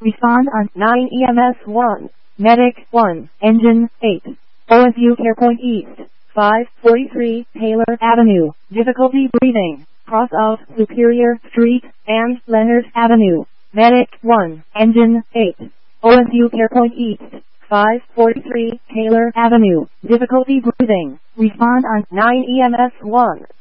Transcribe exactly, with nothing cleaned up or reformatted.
Respond on nine E M S one. Medic one. Engine eight. O S U CarePoint East. five forty-three Taylor Avenue. Difficulty breathing. Cross of Superior Street and Leonard Avenue. Medic one. Engine eight. O S U CarePoint East. five forty-three Taylor Avenue. Difficulty breathing. Respond on nine E M S one.